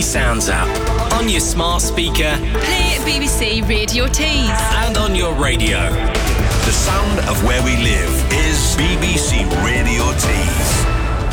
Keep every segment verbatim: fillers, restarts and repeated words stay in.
Sounds app. On your smart speaker. Play B B C Radio Tees. And on your radio. The sound of where we live is B B C Radio Tees.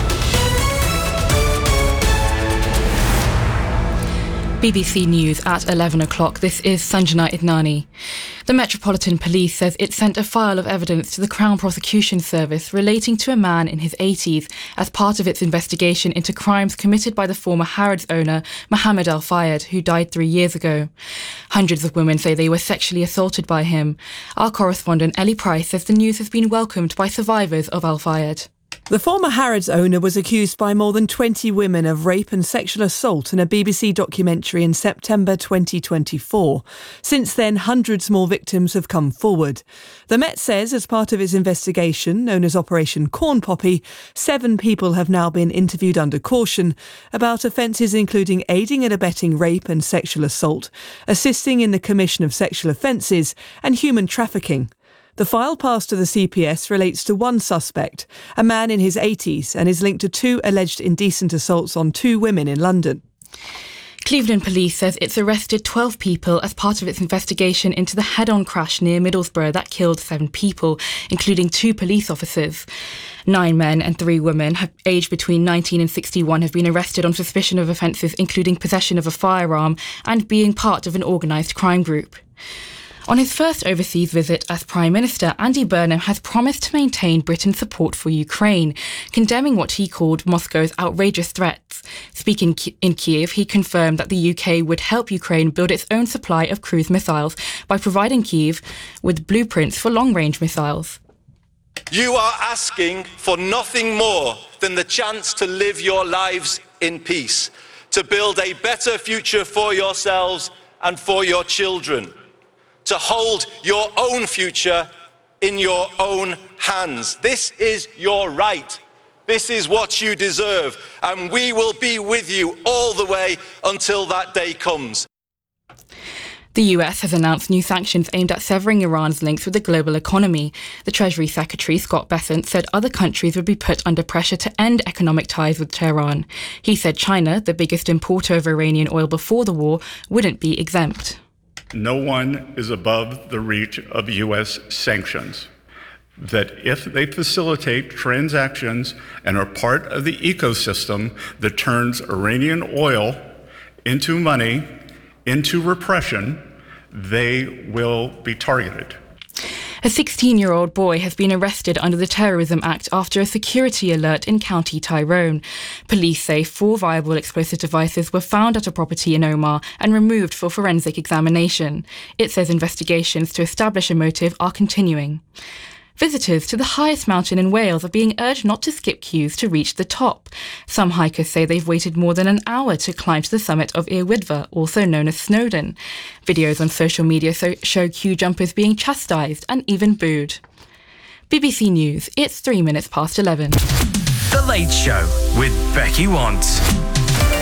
B B C News at eleven o'clock. This is Sanjana Idnani. The Metropolitan Police says it sent a file of evidence to the Crown Prosecution Service relating to a man in his eighties as part of its investigation into crimes committed by the former Harrods owner Mohammed Al Fayed, who died three years ago. Hundreds of women say they were sexually assaulted by him. Our correspondent Ellie Price says the news has been welcomed by survivors of Al Fayed. The former Harrods owner was accused by more than twenty women of rape and sexual assault in a B B C documentary in September twenty twenty-four. Since then, hundreds more victims have come forward. The Met says, as part of its investigation, known as Operation Corn Poppy, seven people have now been interviewed under caution about offences including aiding and abetting rape and sexual assault, assisting in the commission of sexual offences, and human trafficking. The file passed to the C P S relates to one suspect, a man in his eighties, and is linked to two alleged indecent assaults on two women in London. Cleveland Police says it's arrested twelve people as part of its investigation into the head-on crash near Middlesbrough that killed seven people, including two police officers. Nine men and three women, aged between nineteen and sixty-one, have been arrested on suspicion of offences including possession of a firearm and being part of an organised crime group. On his first overseas visit as Prime Minister, Andy Burnham has promised to maintain Britain's support for Ukraine, condemning what he called Moscow's outrageous threats. Speaking in Kiev, he confirmed that the U K would help Ukraine build its own supply of cruise missiles by providing Kiev with blueprints for long-range missiles. You are asking for nothing more than the chance to live your lives in peace, to build a better future for yourselves and for your children, to hold your own future in your own hands. This is your right. This is what you deserve. And we will be with you all the way until that day comes. The U S has announced new sanctions aimed at severing Iran's links with the global economy. The Treasury Secretary, Scott Bessent, said other countries would be put under pressure to end economic ties with Tehran. He said China, the biggest importer of Iranian oil before the war, wouldn't be exempt. No one is above the reach of U S sanctions, that if they facilitate transactions and are part of the ecosystem that turns Iranian oil into money, into repression, they will be targeted. A sixteen-year-old boy has been arrested under the Terrorism Act after a security alert in County Tyrone. Police say four viable explosive devices were found at a property in Omagh and removed for forensic examination. It says investigations to establish a motive are continuing. Visitors to the highest mountain in Wales are being urged not to skip queues to reach the top. Some hikers say they've waited more than an hour to climb to the summit of Iarwyddfa, also known as Snowdon. Videos on social media so- show queue jumpers being chastised and even booed. B B C News, it's three minutes past eleven. The Late Show with Becky Want.